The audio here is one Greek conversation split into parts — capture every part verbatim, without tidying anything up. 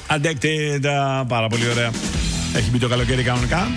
Addicted, πάρα πολύ ωραία. Έχει μπει το καλοκαίρι κανονικά.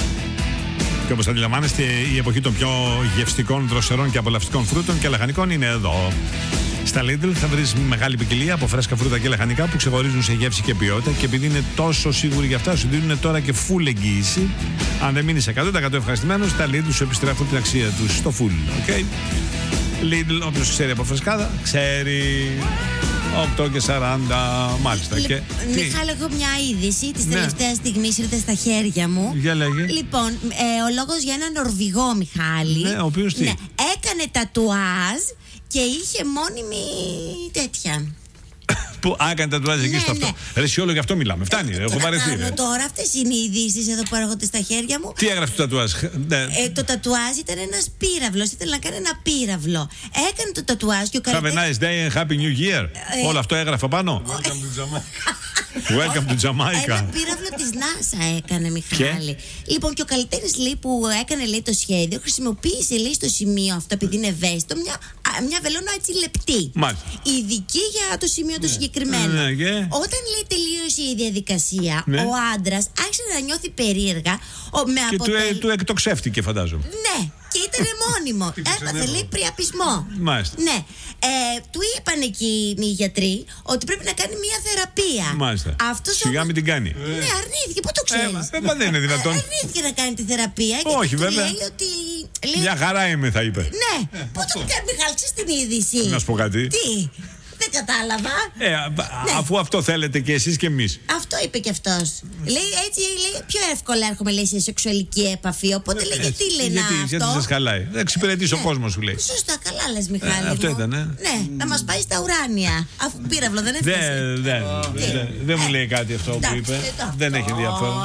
Και όπως αντιλαμβάνεστε, η εποχή των πιο γευστικών, δροσερών και απολαυστικών φρούτων και λαχανικών είναι εδώ. Στα Lidl θα βρεις μεγάλη ποικιλία από φρέσκα φρούτα και λαχανικά που ξεχωρίζουν σε γεύση και ποιότητα, και επειδή είναι τόσο σίγουροι για αυτά, σου δίνουν τώρα και full εγγύηση. Αν δεν μείνεις εκατό τοις εκατό ευχαριστημένος, τα Lidl σου επιστρέφουν την αξία τους στο full. Okay? Lidl, όποιος ξέρει από φρεσκάδα, ξέρει. οκτώ και σαράντα, μάλιστα. Λι... Και... Μιχάλη, έχω μια είδηση της ναι. τελευταίας στιγμής, ήρθε στα χέρια μου. Για λέγε. Λοιπόν, ε, ο λόγος για έναν Νορβηγό, Μιχάλη. Ναι, ο οποίος τι? Ναι, έκανε τατουάζ και είχε μόνιμη τέτοια. Που έκανε τατουάζ εκεί ναι, στο αυτό. Ναι. Ρε, εσύ όλο και αυτό μιλάμε. Φτάνει, ρε, έχω βαρεθεί. Ρε. Τώρα αυτές είναι οι ειδήσεις εδώ που έρχονται στα χέρια μου. Τι έγραφε το τατουάζ? Ναι. Ε, το τατουάζ ήταν ένας πύραυλος. Ήθελε να κάνει ένα πύραυλο. Έκανε το τατουάζ και ο Have a nice day and happy new year. Ε, Όλο αυτό έγραφε πάνω. Welcome to Jamaica. Welcome to Jamaica. Ένα πύραυλο της NASA έκανε, Μιχάλη. Λοιπόν, και ο καλλιτέχνης, λέει, που έκανε, λέει, το σχέδιο, χρησιμοποίησε, λέει, στο σημείο αυτό, επειδή είναι ευαίσθητο, μια, μια βελόνα έτσι λεπτή. Μάλιστα. Ειδική για το σημείο το συγκεκριμένο. Ναι, και... Όταν, λέει, τελείωσε η διαδικασία, ναι. ο άντρας άρχισε να νιώθει περίεργα. Ο, με και αποτελ... του, του εκτοξεύτηκε, φαντάζομαι. Ναι. Και ήταν μόνιμο. Έπαθε, λέει, πριαπισμό. Μάλιστα. Ναι. Ε, του είπαν εκεί οι γιατροί ότι πρέπει να κάνει μια θεραπεία. Μάλιστα. Αυτός Σιγά όμως... μην την κάνει. Ναι, αρνήθηκε. Πού το ξέρεις? Ε, μα δεν είναι δυνατόν. Αρνήθηκε να κάνει τη θεραπεία. Όχι, και βέβαια. Λέει ότι... Λέει... Μια χαρά είμαι, θα είπε. Ναι. Ε, Πού το κάνει, Μιχάλη, ξέρεις την είδηση? Να σου πω κάτι. Τι? Δεν κατάλαβα. Ε, α, ναι. Αφού αυτό θέλετε και εσείς και εμείς. Αυτό είπε και αυτός. Λέει έτσι, λέει, πιο εύκολα έρχομαι, λέει, σε σεξουαλική επαφή. Οπότε λέει, γιατί λέει να γιατί, αυτό. γιατί σας χαλάει. Δεν εξυπηρετείς ναι. ο κόσμος, σου λέει. Σωστά, καλά λες, Μιχάλη. Ε, αυτό μου. ήταν, ε. Ναι, να μας πάει στα ουράνια. Αφού πύραυλο δεν έφτασε. Δεν δε μου λέει κάτι αυτό που είπε. Δεν έχει ενδιαφέρον.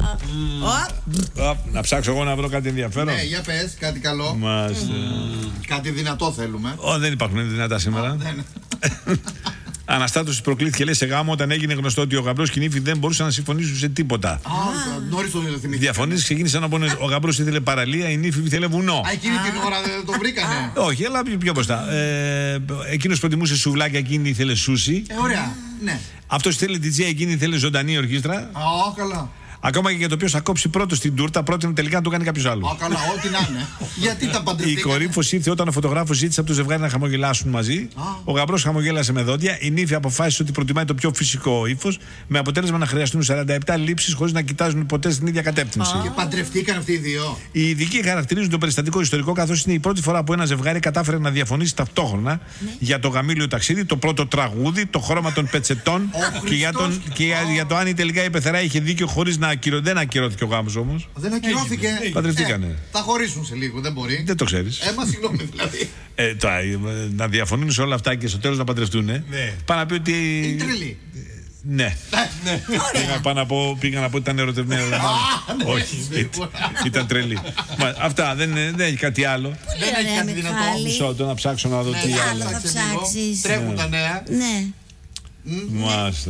Να ψάξω εγώ να βρω κάτι ενδιαφέρον. Ναι, για πες, κάτι καλό. Κάτι δυνατό θέλουμε. Δεν υπάρχουν δυνατά σήμερα. Αναστάτωση προκλήθηκε, λέει, σε γάμο όταν έγινε γνωστό ότι ο γαμπρός και η νύφη δεν μπορούσαν να συμφωνήσουν σε τίποτα. Α, νωρίς το θυμήθηκα. Διαφωνήσεις ξεκίνησαν να πούνε ο γαμπρός ήθελε παραλία, η νύφη ήθελε βουνό. Α, εκείνη την ώρα δεν το βρήκανε. Όχι, αλλά πιο μπροστά. Ε, εκείνος προτιμούσε σουβλάκια, εκείνη ήθελε σούσι. Ε, ωραία. Ναι. Αυτός ήθελε ντι τζέι, εκείνη ήθελε ζωντανή ορχήστρα. Α, καλά. Ακόμα και για το ποιο θα κόψει πρώτο στην τούρτα, πρότεινε τελικά να το κάνει κάποιο άλλο. Α, καλά, ό,τι να είναι. Γιατί τα παντρευτήκανε. Η κορύφωση ήρθε όταν ο φωτογράφος ζήτησε από το ζευγάρι να χαμογελάσουν μαζί. Α. Ο γαμπρός χαμογέλασε με δόντια. Η νύφη αποφάσισε ότι προτιμάει το πιο φυσικό ύφος, με αποτέλεσμα να χρειαστούν σαράντα επτά λήψεις χωρίς να κοιτάζουν ποτέ στην ίδια κατεύθυνση. Και παντρευτήκαν αυτοί οι δύο. Οι ειδικοί χαρακτηρίζουν το περιστατικό ιστορικό, καθώς είναι η πρώτη φορά που ένα ζευγάρι κατάφερε να διαφωνήσει ταυτόχρονα ναι. για το γαμήλιο ταξίδι, το πρώτο τραγούδι, το χρώμα των πετσετών και, για, τον, και για, για το αν τελικά η πεθερά είχε δίκιο χωρίς να ακυρωθεί. Και ο γάμος όμως. Δεν ακυρώθηκε. Παντρευτήκανε. Ε, θα χωρίσουν σε λίγο, δεν μπορεί. Δεν το ξέρεις. Ε, μα συγγνώμη δηλαδή. Ε, τώρα, να διαφωνούν σε όλα αυτά και στο τέλος να παντρευτούν. Ναι. Πάει να πει ότι. Είναι τρελή. Ναι. ναι. Πήγα να πω, πήγα να πω ότι ήταν ερωτευμένη. Όχι. Ήταν τρελή. Αυτά δεν έχει κάτι άλλο. Δεν έχει κάτι δυνατό. Μισό το να ψάξω να δω τι άλλο. Θα ψάξεις. Τρέχουν τα νέα. Ναι. Μάλιστα.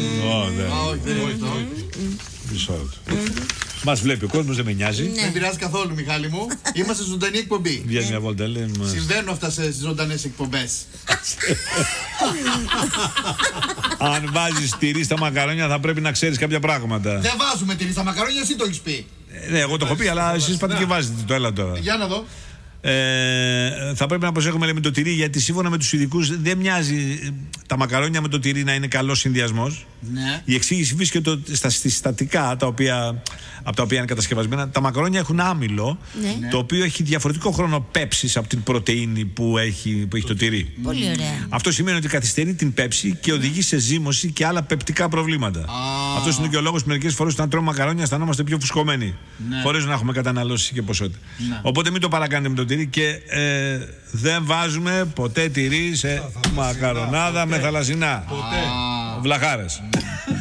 Όχι. Μας βλέπει ο κόσμος, δεν με νοιάζει. Δεν πειράζει καθόλου, Μιχάλη μου. Είμαστε σε ζωντανή εκπομπή. Βγαίνει μια βόλτα, λέει. Συμβαίνουν αυτά σε ζωντανές εκπομπές. Αν βάζεις τυρί στα μακαρόνια θα πρέπει να ξέρεις κάποια πράγματα. Δεν βάζουμε τυρί στα μακαρόνια, εσύ το έχεις πει. Ναι, εγώ το έχω πει, αλλά εσείς πάτε και βάζετε το, έλα τώρα. Για να δω. Ε, θα πρέπει να προσέχουμε, λέει, με το τυρί, γιατί σύμφωνα με τους ειδικούς δεν μοιάζει τα μακαρόνια με το τυρί να είναι καλός συνδυασμός. Ναι. Η εξήγηση βρίσκεται στα συστατικά τα οποία, από τα οποία είναι κατασκευασμένα. Τα μακαρόνια έχουν άμυλο, ναι. το οποίο έχει διαφορετικό χρόνο πέψης από την πρωτεΐνη που έχει, που έχει το τυρί. Πολύ ωραία. Αυτό σημαίνει ότι καθυστερεί την πέψη και οδηγεί σε ζύμωση και άλλα πεπτικά προβλήματα. Ah. Αυτό είναι και ο λόγος που μερικές φορές όταν τρώμε μακαρόνια αισθανόμαστε πιο φουσκωμένοι. Ναι. Χωρίς να έχουμε καταναλώσει και ποσότητα. Ναι. Οπότε μην το παρακάνετε με το τυρί και ε, δεν βάζουμε ποτέ τυρί σε μακαρονάδα με θαλασσινά. Ποτέ. Βλαχάρες.